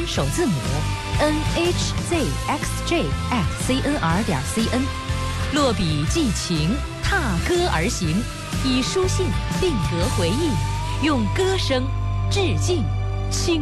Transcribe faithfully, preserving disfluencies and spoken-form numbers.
首字母 n h z x j at c n r 点 c n， 落笔寄情，踏歌而行，以书信定格回忆，用歌声致敬青